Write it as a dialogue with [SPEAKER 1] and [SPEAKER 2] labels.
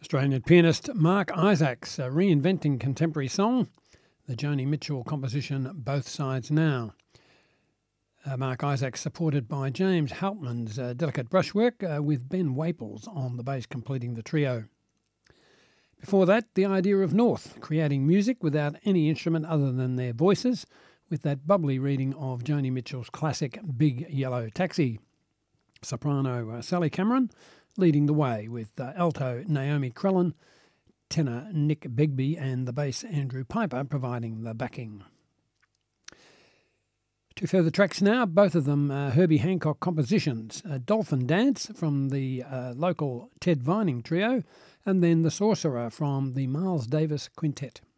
[SPEAKER 1] Australian pianist Mark Isaacs reinventing contemporary song, the Joni Mitchell composition Both Sides Now. Mark Isaacs supported by James Haltman's delicate brushwork with Ben Waples on the bass completing the trio. Before that, the idea of North, creating music without any instrument other than their voices, with that bubbly reading of Joni Mitchell's classic Big Yellow Taxi. Soprano Sally Cameron leading the way with alto Naomi Crellin, tenor Nick Begbie and the bass Andrew Piper providing the backing. Two further tracks now, both of them Herbie Hancock compositions. Dolphin Dance from the local Ted Vining trio, and then The Sorcerer from the Miles Davis Quintet.